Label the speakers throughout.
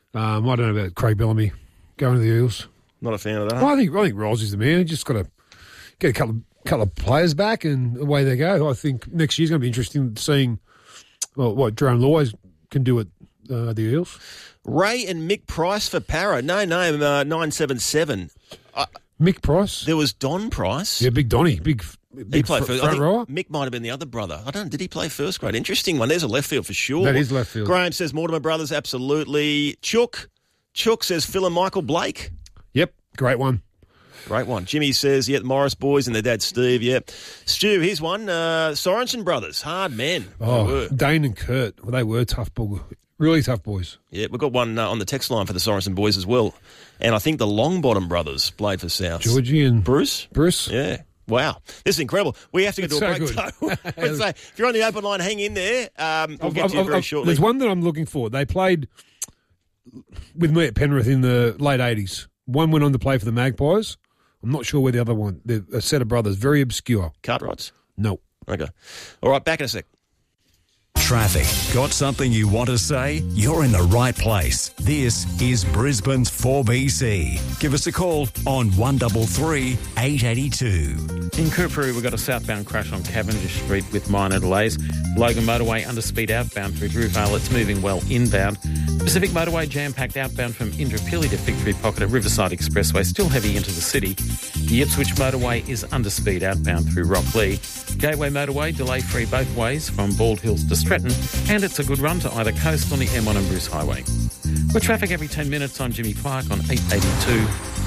Speaker 1: I don't know about Craig Bellamy going to the Eels.
Speaker 2: Not a fan of that.
Speaker 1: Well, I think Rossie's the man. He just got to get a couple of players back and away they go. I think next year's going to be interesting seeing what Jerome Loy can do at the Eels.
Speaker 2: Ray and Mick Price for Para. No name, 977.
Speaker 1: Mick Price?
Speaker 2: There was Don Price.
Speaker 1: Yeah, Big Donny. Big
Speaker 2: He played first. I
Speaker 1: front
Speaker 2: think
Speaker 1: rower.
Speaker 2: Mick might have been the other brother. I don't know. Did he play first grade? Interesting one. There's a left field for sure.
Speaker 1: That is left field.
Speaker 2: Graham says Mortimer Brothers, absolutely. Chook says Phil and Michael Blake.
Speaker 1: Yep, great one.
Speaker 2: Great one. Jimmy says, the Morris boys and their dad Steve, yep. Stu, here's one. Sorensen Brothers, hard men.
Speaker 1: Oh, Dane and Kurt, well, they were tough boys. Really tough boys.
Speaker 2: Yeah, we've got one on the text line for the Sorensen boys as well. And I think the Longbottom brothers played for South.
Speaker 1: Georgie and
Speaker 2: Bruce?
Speaker 1: Yeah.
Speaker 2: Wow. This is incredible. We have to get to a break,
Speaker 1: good.
Speaker 2: though. So if you're on the open line, hang in there. We'll get to you very shortly.
Speaker 1: There's one that I'm looking for. They played with me at Penrith in the late 80s. One went on to play for the Magpies. I'm not sure where the other one. They're a set of brothers, very obscure.
Speaker 2: Cartwrights?
Speaker 1: No.
Speaker 2: Okay. All right, back in a sec.
Speaker 3: Traffic. Got something you want to say? You're in the right place. This is Brisbane's 4BC. Give us a call on 133 882.
Speaker 4: In Coorparoo, we've got a southbound crash on Cavendish Street with minor delays. Logan Motorway under speed outbound through Drewvale. It's moving well inbound. Pacific Motorway jam-packed outbound from Indooroopilly to Victory Pocket at Riverside Expressway. Still heavy into the city. The Ipswich Motorway is under speed outbound through Rocklea. Gateway Motorway delay-free both ways from Bald Hills to Stratton. And it's a good run to either coast on the M1 and Bruce Highway. With traffic every 10 minutes, I'm Jimmy Clark on 882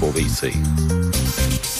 Speaker 4: 4BC.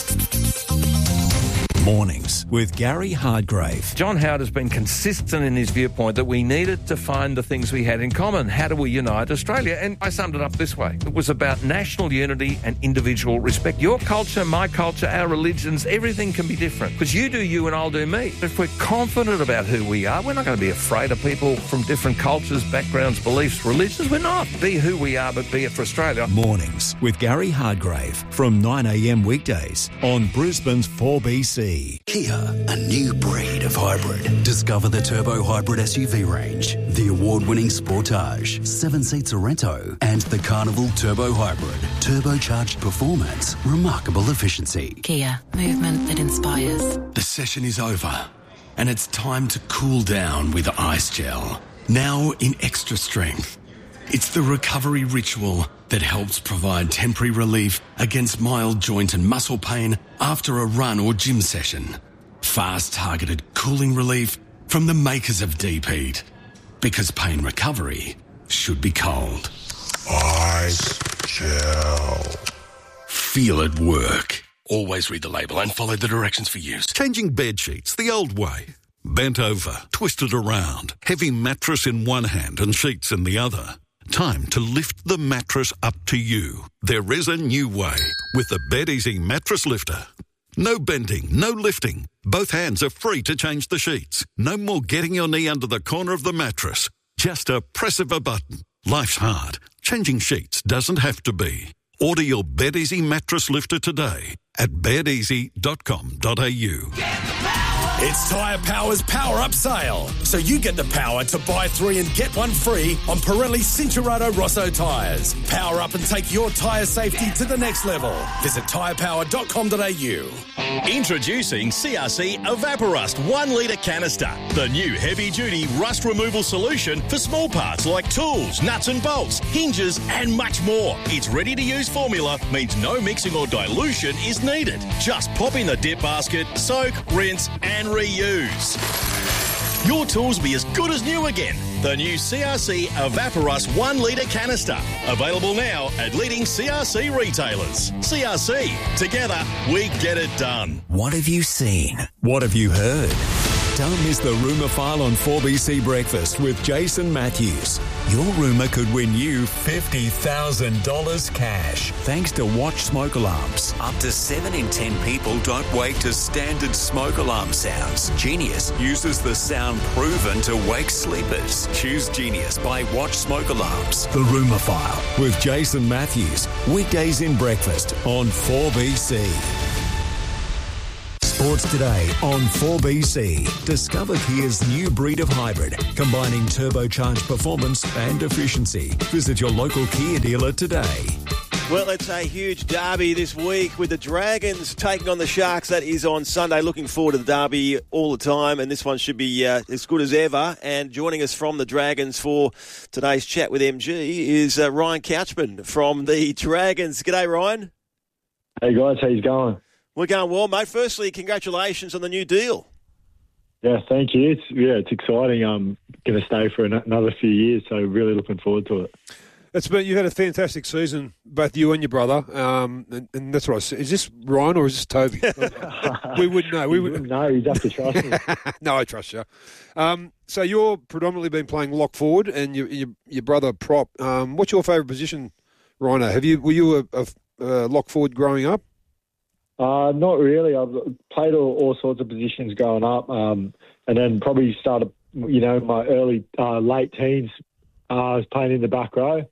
Speaker 3: Mornings with Gary Hardgrave.
Speaker 5: John Howard has been consistent in his viewpoint that we needed to find the things we had in common. How do we unite Australia? And I summed it up this way. It was about national unity and individual respect. Your culture, my culture, our religions, everything can be different. Because you do you and I'll do me. If we're confident about who we are, we're not going to be afraid of people from different cultures, backgrounds, beliefs, religions. We're not. Be who we are, but be it for Australia.
Speaker 3: Mornings with Gary Hardgrave from 9am weekdays on Brisbane's 4BC.
Speaker 6: Kia, a new breed of hybrid. Discover the Turbo Hybrid SUV range, the award-winning Sportage, 7-seat Sorento, and the Carnival Turbo Hybrid. Turbocharged performance, remarkable efficiency.
Speaker 7: Kia, movement that inspires.
Speaker 6: The session is over, and it's time to cool down with Ice Gel. Now in extra strength. It's the recovery ritual that helps provide temporary relief against mild joint and muscle pain after a run or gym session. Fast targeted cooling relief from the makers of Deep Heat. Because pain recovery should be cold. Ice Gel. Feel it work. Always read the label and follow the directions for use.
Speaker 8: Changing bed sheets the old way. Bent over, twisted around, heavy mattress in one hand and sheets in the other. Time to lift the mattress up to you. There is a new way with the BedEasy Mattress Lifter. No bending, no lifting. Both hands are free to change the sheets. No more getting your knee under the corner of the mattress. Just a press of a button. Life's hard. Changing sheets doesn't have to be. Order your BedEasy Mattress Lifter today at bedeasy.com.au.
Speaker 9: It's Tyre Power's Power Up Sale. So you get the power to buy 3 and get 1 free on Pirelli Cincherato Rosso tyres. Power up and take your tyre safety to the next level. Visit tyrepower.com.au.
Speaker 10: Introducing CRC Evaporust 1 litre canister. The new heavy-duty rust removal solution for small parts like tools, nuts and bolts, hinges and much more. Its ready-to-use formula means no mixing or dilution is needed. Just pop in the dip basket, soak, rinse and reuse. Your tools will be as good as new again. The new CRC Evaporust 1 litre canister. Available now at leading CRC retailers. CRC. Together, we get it done.
Speaker 3: What have you seen? What have you heard? Don't miss the Rumour File on 4BC Breakfast with Jason Matthews. Your rumour could win you $50,000 cash. Thanks to Watch Smoke Alarms. Up to 7 in 10 people don't wake to standard smoke alarm sounds. Genius uses the sound proven to wake sleepers. Choose Genius by Watch Smoke Alarms. The Rumour File with Jason Matthews. Weekdays in breakfast on 4BC. Sports Today on 4BC. Discover Kia's new breed of hybrid, combining turbocharged performance and efficiency. Visit your local Kia dealer today.
Speaker 2: Well, it's a huge derby this week with the Dragons taking on the Sharks. That is on Sunday. Looking forward to the derby all the time, and this one should be as good as ever. And joining us from the Dragons for today's chat with MG is Ryan Couchman from the Dragons. G'day, Ryan.
Speaker 11: Hey, guys. How's it going?
Speaker 2: We're going well, mate. Firstly, congratulations on the new deal.
Speaker 11: Yeah, thank you. It's exciting. I'm going to stay for another few years, so really looking forward to it.
Speaker 1: You had a fantastic season, both you and your brother, and that's what I said. Is this Ryan or is this Toby? We wouldn't know. We wouldn't
Speaker 11: know. You'd have to trust me.
Speaker 1: No, I trust you. So you're predominantly been playing lock forward, and your brother prop. What's your favourite position, Rhino? Were you a lock forward growing up?
Speaker 11: Not really. I've played all sorts of positions growing up, and then probably started, my late teens. I was playing in the back row.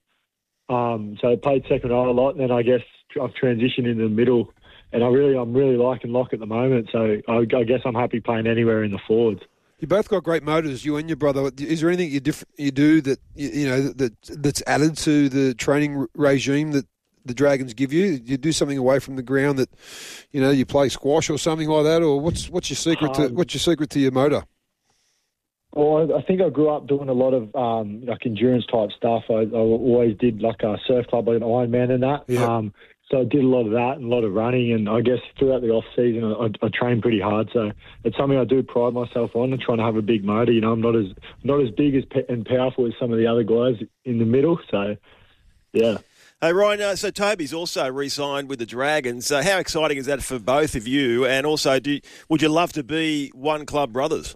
Speaker 11: So I played second row a lot, and then I guess I've transitioned into the middle, and I'm really liking lock at the moment. So I guess I'm happy playing anywhere in the forwards.
Speaker 1: You both got great motors, you and your brother. Is there anything you do that that's added to the training regime that the Dragons give you? You do something away from the ground that, you play squash or something like that, or what's your secret to your motor?
Speaker 11: Well, I think I grew up doing a lot of endurance type stuff. I always did like a surf club, like an Ironman and that. Yeah. So I did a lot of that and a lot of running. And I guess throughout the off season, I trained pretty hard. So it's something I do pride myself on, and trying to have a big motor. I'm not as big and powerful as some of the other guys in the middle. So yeah.
Speaker 2: Hey, Ryan, so Toby's also re-signed with the Dragons. How exciting is that for both of you? And also, would you love to be one club brothers?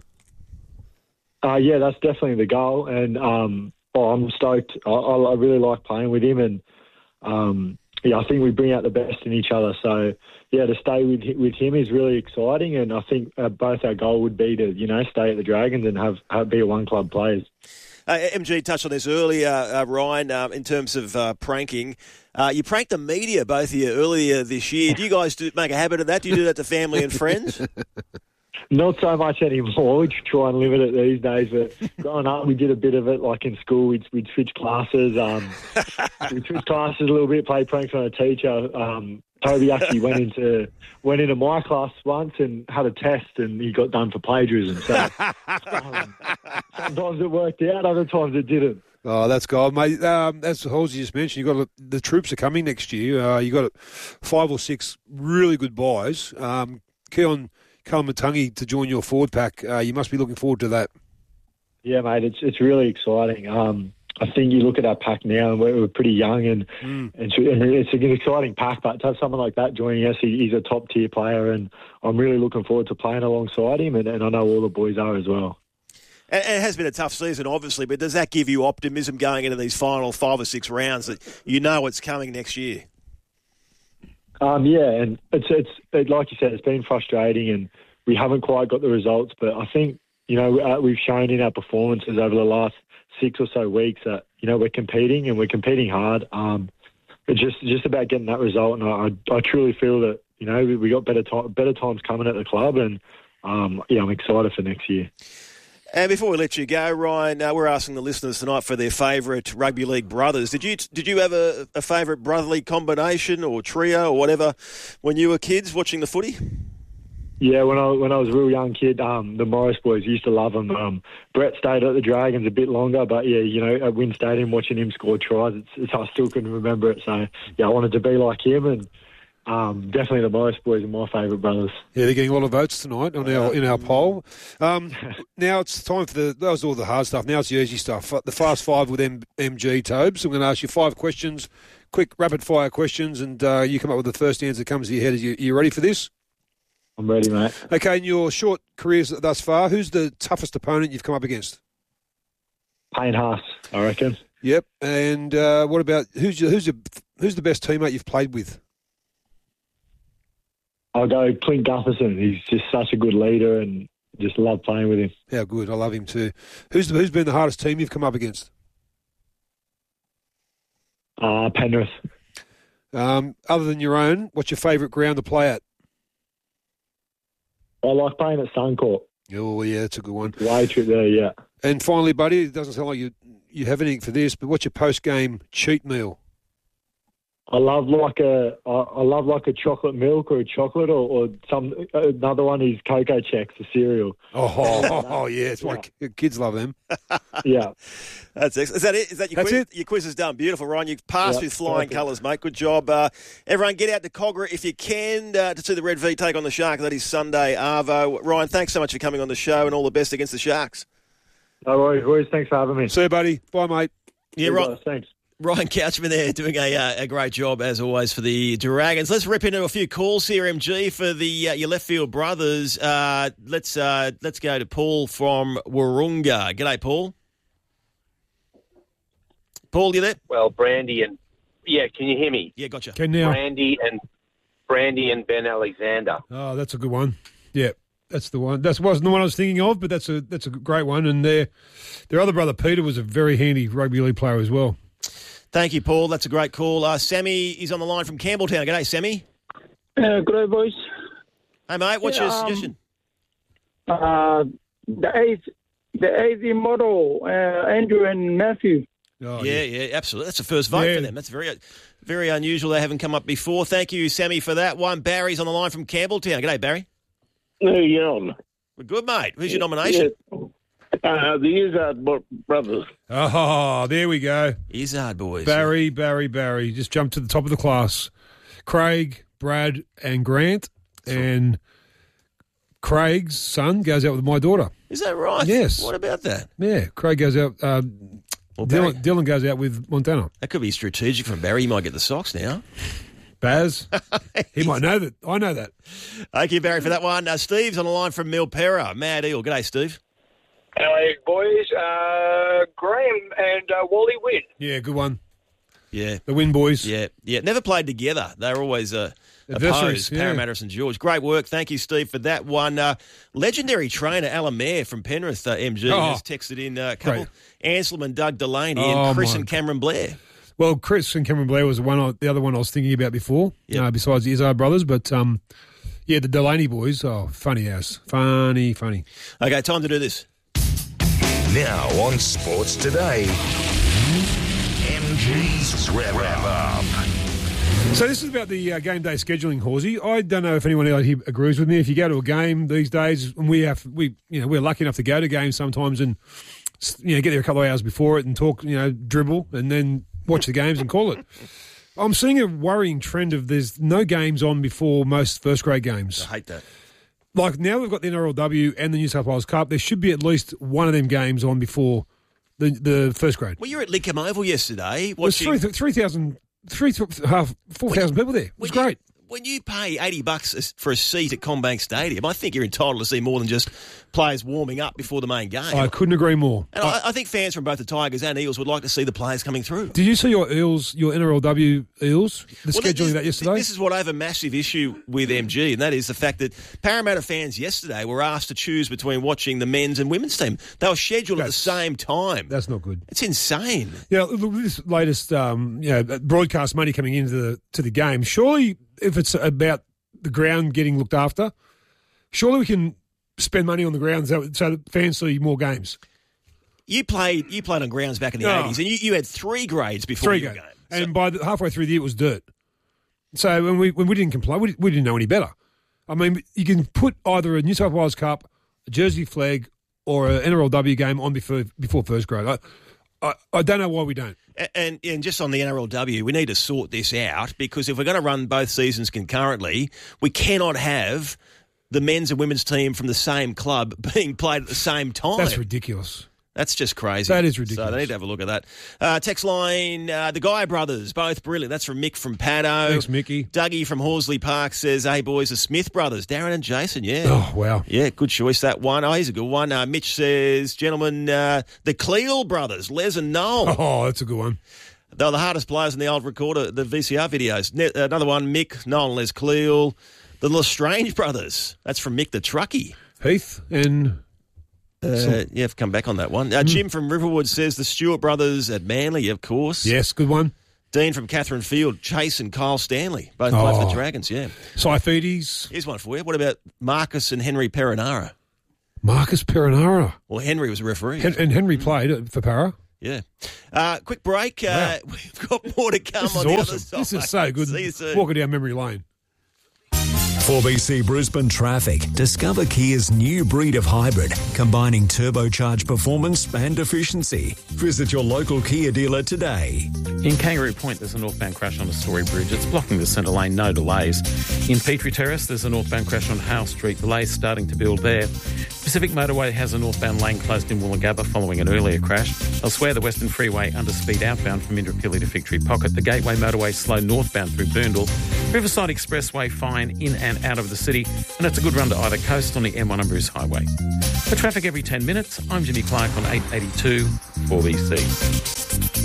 Speaker 11: Yeah, that's definitely the goal, and I'm stoked. I really like playing with him, and I think we bring out the best in each other. So yeah, to stay with him is really exciting, and I think both our goal would be to stay at the Dragons and be a one club players.
Speaker 2: MG touched on this earlier, Ryan, in terms of pranking. You pranked the media, both of you, earlier this year. Do you guys make a habit of that? Do you do that to family and friends?
Speaker 11: Not so much anymore. We try and limit it these days. But growing up, we did a bit of it. Like in school, we'd switch classes. We'd switch classes a little bit, play pranks on a teacher. Toby actually went into my class once and had a test, and he got done for plagiarism. So sometimes it worked out, other times it didn't.
Speaker 1: Oh, that's gold, mate. As Halsey just mentioned, the troops are coming next year. You got 5 or 6 really good buys. Keon Kalamatangi to join your forward pack. You must be looking forward to that.
Speaker 11: Yeah, mate, it's really exciting. I think you look at our pack now, and we're pretty young, and it's an exciting pack. But to have someone like that joining us, he's a top tier player, and I'm really looking forward to playing alongside him. And I know all the boys are as well.
Speaker 2: And it has been a tough season, obviously, but does that give you optimism going into these final 5 or 6 rounds that you know what's coming next year?
Speaker 11: Yeah, and it's like you said, it's been frustrating, and we haven't quite got the results. But I think we've shown in our performances over the last 6 or so weeks that we're competing, and we're competing hard. It's just about getting that result, and I truly feel that we got better times coming at the club, and I'm excited for next year.
Speaker 2: And before we let you go, Ryan, we're asking the listeners tonight for their favourite rugby league brothers. Did you have a favourite brotherly combination or trio or whatever when you were kids watching the footy?
Speaker 11: Yeah, when I was a real young kid, the Morris boys used to love them. Brett stayed at the Dragons a bit longer, but yeah, at Wynn Stadium watching him score tries, I still couldn't remember it. So yeah, I wanted to be like him, and definitely the Morris boys are my favourite brothers.
Speaker 1: Yeah, they're getting a lot of votes tonight in our poll. Now it's time for that was all the hard stuff. Now it's the easy stuff. The Fast 5 with MG Tobes. I'm going to ask you 5 questions, quick rapid fire questions, and you come up with the first answer that comes to your head. Are you ready for this?
Speaker 11: I'm ready, mate.
Speaker 1: Okay, in your short careers thus far, who's the toughest opponent you've come up against?
Speaker 11: Payne Haas, I reckon.
Speaker 1: Yep. And what about who's the best teammate you've played with?
Speaker 11: I'll go Clint Gutherson. He's just such a good leader, and just love playing with him.
Speaker 1: How good. I love him too. Who's been the hardest team you've come up against?
Speaker 11: Penrith.
Speaker 1: Other than your own, what's your favourite ground to play at?
Speaker 11: I like playing at Suncorp.
Speaker 1: Oh, yeah, that's a good one.
Speaker 11: Way trip there, yeah.
Speaker 1: And finally, buddy, it doesn't sound like you have anything for this, but what's your post-game cheat meal?
Speaker 11: I love like a chocolate milk or a chocolate or another one is Cocoa Chex, the cereal.
Speaker 1: Oh yeah, it's why kids love them.
Speaker 11: Yeah.
Speaker 2: That's excellent. Is that it? Is that your
Speaker 1: That's
Speaker 2: quiz?
Speaker 1: it?
Speaker 2: Your quiz is done. Beautiful, Ryan. You've passed with flying colours, mate. Good job. Everyone, get out to Cogra if you can to see the Red V take on the Sharks. That is Sunday, Arvo. Ryan, thanks so much for coming on the show and all the best against the Sharks.
Speaker 11: No worries, boys. Thanks for having me.
Speaker 1: See you, buddy. Bye, mate.
Speaker 2: Yeah, right.
Speaker 11: Thanks.
Speaker 2: Ryan Couchman there doing a great job, as always, for the Dragons. Let's rip into a few calls here, MG, for the your left field brothers. Let's go to Paul from Wahroonga. G'day, Paul. Paul, you there?
Speaker 12: Well, Brandy and... Yeah, can you hear me?
Speaker 2: Yeah, gotcha.
Speaker 1: Okay, now.
Speaker 12: Brandy and Ben Alexander.
Speaker 1: Oh, that's a good one. Yeah, that's the one. That wasn't the one I was thinking of, but that's a great one. And their other brother, Peter, was a very handy rugby league player as well.
Speaker 2: Thank you, Paul. That's a great call. Sammy is on the line from Campbelltown. G'day, Sammy.
Speaker 13: Good day, boys.
Speaker 2: Hey, mate, what's your suggestion?
Speaker 13: The AZ model, Andrew and Matthew.
Speaker 1: Oh,
Speaker 2: yeah, absolutely. That's the first vote for them. That's very, very unusual. They haven't come up before. Thank you, Sammy, for that one. Barry's on the line from Campbelltown. G'day, Barry.
Speaker 14: Who are you on?
Speaker 2: We're good, mate. Who's your nomination?
Speaker 14: The Izzard brothers.
Speaker 1: Oh, there we go.
Speaker 2: Izzard boys.
Speaker 1: Barry. Just jumped to the top of the class. Craig, Brad, and Grant. And Craig's son goes out with my daughter.
Speaker 2: Is that right?
Speaker 1: Yes.
Speaker 2: What about that?
Speaker 1: Yeah, Craig goes out. Dylan goes out with Montana.
Speaker 2: That could be strategic from Barry. He might get the socks now.
Speaker 1: Baz, he might know that. I know that.
Speaker 2: Thank you, Barry, for that one. Steve's on the line from Milpera. Mad Eel. G'day, Steve.
Speaker 15: Hey, boys. Graham and Wally Wynn.
Speaker 1: Yeah, good one.
Speaker 2: Yeah.
Speaker 1: The Wynn boys.
Speaker 2: Yeah. Never played together. They were always
Speaker 1: adversaries.
Speaker 2: Opposed, Parramatta and St George. Great work. Thank you, Steve, for that one. Legendary trainer Alan Mayer from Penrith, MG, has texted in a couple.
Speaker 1: Great.
Speaker 2: Anselm and Doug Delaney and Chris and Cameron Blair.
Speaker 1: Well, Chris and Cameron Blair was the other one I was thinking about before, besides the Izzard brothers. But, the Delaney boys, funny ass. Funny.
Speaker 2: Okay, time to do this.
Speaker 16: Now on Sports Today, MG's Wrap Up.
Speaker 1: So this is about the game day scheduling, Horsey. I don't know if anyone out here agrees with me. If you go to a game these days, and we're lucky enough to go to games sometimes, and get there a couple of hours before it and talk, dribble, and then watch the games and call it. I'm seeing a worrying trend of there's no games on before most first grade games.
Speaker 2: I hate that.
Speaker 1: Like now we've got the NRLW and the New South Wales Cup. There should be at least one of them games on before the first grade.
Speaker 2: Well, you were at Lidcombe Oval yesterday.
Speaker 1: There's 4,000 people there. It was great.
Speaker 2: When you pay $80 for a seat at CommBank Stadium, I think you're entitled to see more than just players warming up before the main game.
Speaker 1: I couldn't agree more.
Speaker 2: And I think fans from both the Tigers and Eels would like to see the players coming through.
Speaker 1: Did you see your NRLW Eels, scheduling that yesterday?
Speaker 2: This is what I have a massive issue with, MG, and that is the fact that Parramatta fans yesterday were asked to choose between watching the men's and women's team. They were scheduled at the same time.
Speaker 1: That's not good.
Speaker 2: It's insane.
Speaker 1: Yeah, this latest broadcast money coming into the game, surely if it's about the ground getting looked after, surely we can spend money on the ground so that fans see more games.
Speaker 2: You played on grounds back in the 80s, and you had 3 grades before your game.
Speaker 1: And by halfway through the year, it was dirt. So when we didn't complain, we didn't know any better. I mean, you can put either a New South Wales Cup, a Jersey Flag, or an NRLW game on before first grade. I don't know why we don't.
Speaker 2: And just on the NRLW, we need to sort this out, because if we're going to run both seasons concurrently, we cannot have the men's and women's team from the same club being played at the same time.
Speaker 1: That's ridiculous.
Speaker 2: That's just crazy.
Speaker 1: That is ridiculous.
Speaker 2: So they need to have a look at that. Text line, the Guy brothers, both brilliant. That's from Mick from Paddo.
Speaker 1: Thanks, Mickey.
Speaker 2: Dougie from Horsley Park says, hey, boys, the Smith brothers, Darren and Jason, yeah.
Speaker 1: Oh, wow.
Speaker 2: Yeah, good choice, that one. Oh, here's a good one. Mitch says, gentlemen, the Cleal brothers, Les and Noel.
Speaker 1: Oh, that's a good one.
Speaker 2: They're the hardest players in the old recorder, the VCR videos. Another one, Mick, Noel and Les Cleal. The Lestrange brothers. That's from Mick the Truckie.
Speaker 1: Heath and...
Speaker 2: I've come back on that one. Jim from Riverwood says the Stewart brothers at Manly, of course.
Speaker 1: Yes, good one.
Speaker 2: Dean from Catherine Field, Chase and Kyle Stanley, both play for the Dragons, yeah.
Speaker 17: Saifides.
Speaker 2: Here's one for you. What about Marcus and Henry Perinara?
Speaker 17: Marcus Perinara.
Speaker 2: Well, Henry was a referee.
Speaker 17: And Henry played for Para.
Speaker 2: Yeah. Quick break.
Speaker 17: Wow.
Speaker 2: We've got more to come
Speaker 17: This is
Speaker 2: on the
Speaker 17: awesome.
Speaker 2: other side.
Speaker 17: This is so good.
Speaker 2: See you soon.
Speaker 17: Walking down memory lane.
Speaker 3: 4BC Brisbane Traffic. Discover Kia's new breed of hybrid, combining turbocharged performance and efficiency. Visit your local Kia dealer today.
Speaker 4: In Kangaroo Point, there's a northbound crash on the Story Bridge. It's blocking the centre lane, no delays. In Petrie Terrace, there's a northbound crash on Howell Street. Delays starting to build there. Pacific Motorway has a northbound lane closed in Woolloongabba following an earlier crash. Elsewhere, the Western Freeway under speed outbound from Indooroopilly to Victory Pocket. The Gateway Motorway slow northbound through Boondall. Riverside Expressway fine in and out of the city. And it's a good run to either coast on the M1 and Bruce Highway. For traffic every 10 minutes, I'm Jimmy Clark on 882 4BC.